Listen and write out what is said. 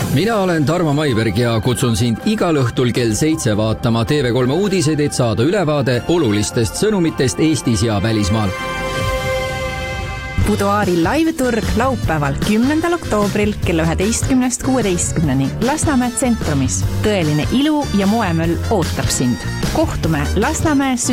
Mina olen Tarmo Maiberg ja kutsun sind igal õhtul kell 7 vaatama TV3 uudiseid, et saada ülevaade olulistest sõnumitest Eestis ja välismaal. Buduaari live-turg laupäeval 10. oktoobril kella 11.16 Lasnamäe tsentrumis. Tõeline ilu ja moemöll ootab sind. Kohtume Lasnamäe